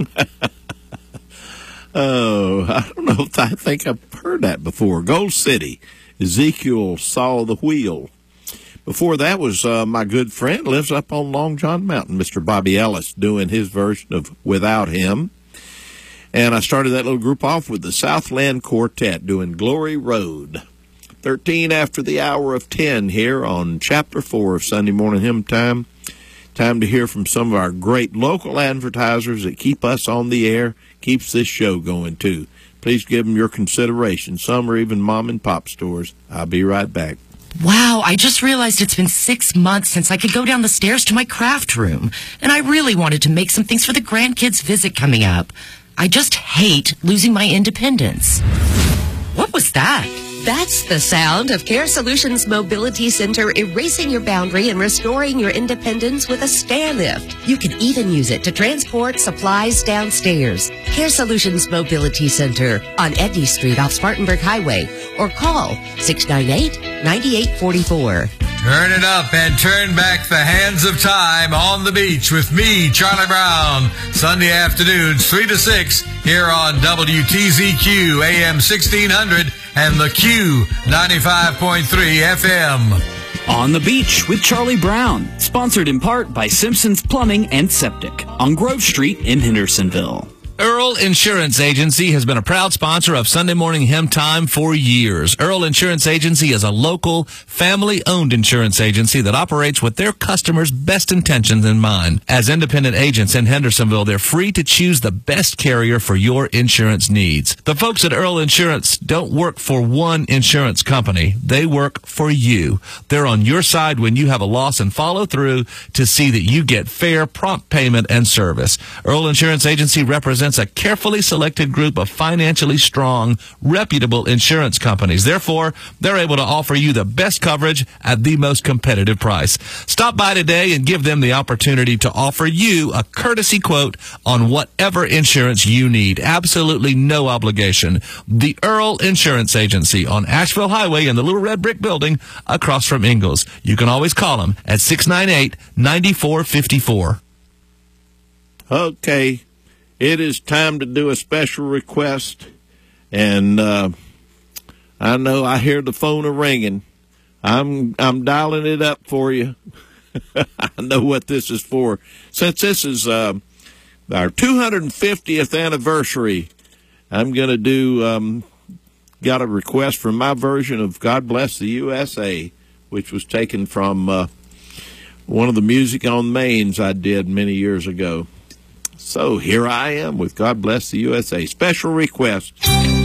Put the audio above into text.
Oh, I don't know if I think I've heard that before. Gold City, Ezekiel saw the wheel. Before that was my good friend, lives up on Long John Mountain, Mr. Bobby Ellis, doing his version of Without Him. And I started that little group off with the Southland Quartet doing Glory Road. 13 after the hour of 10 here on Chapter 4 of Sunday Morning Hymn Time. Time to hear from some of our great local advertisers that keep us on the air, keeps this show going too. Please give them your consideration. Some are even mom and pop stores. I'll be right back. Wow, I just realized it's been 6 months since I could go down the stairs to my craft room. And I really wanted to make some things for the grandkids' visit coming up. I just hate losing my independence. What was that? That's the sound of Care Solutions Mobility Center erasing your boundary and restoring your independence with a stair lift. You can even use it to transport supplies downstairs. Care Solutions Mobility Center on Edney Street off Spartanburg Highway, or call 698-9844. Turn it up and turn back the hands of time on the beach with me, Charlie Brown. Sunday afternoons, 3 to 6, here on WTZQ AM 1600 and the Q 95.3 FM. On the Beach with Charlie Brown, sponsored in part by Simpson's Plumbing and Septic on Grove Street in Hendersonville. Earl Insurance Agency has been a proud sponsor of Sunday Morning Hymn Time for years. Earl Insurance Agency is a local, family-owned insurance agency that operates with their customers' best intentions in mind. As independent agents in Hendersonville, they're free to choose the best carrier for your insurance needs. The folks at Earl Insurance don't work for one insurance company. They work for you. They're on your side when you have a loss and follow through to see that you get fair, prompt payment and service. Earl Insurance Agency represents a carefully selected group of financially strong, reputable insurance companies. Therefore, they're able to offer you the best coverage at the most competitive price. Stop by today and give them the opportunity to offer you a courtesy quote on whatever insurance you need. Absolutely no obligation. The Earl Insurance Agency on Asheville Highway in the Little Red Brick Building across from Ingalls. You can always call them at 698-9454. Okay. It is time to do a special request, and I know I hear the phone ringing. I'm dialing it up for you. I know what this is for. Since this is our 250th anniversary, I'm going to do got a request from my version of God Bless the USA, which was taken from one of the Music on Mains I did many years ago. So here I am with God Bless the USA. Special request.